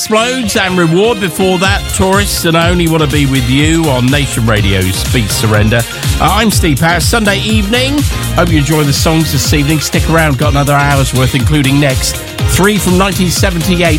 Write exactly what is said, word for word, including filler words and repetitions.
Explodes and Reward. Before that, Tourists and I Only Want to Be With You on Nation Radio's Speed Surrender. Uh, I'm Steve Harris. Sunday evening. Hope you enjoy the songs this evening. Stick around. Got another hour's worth, including next. Three from nineteen seventy-eight.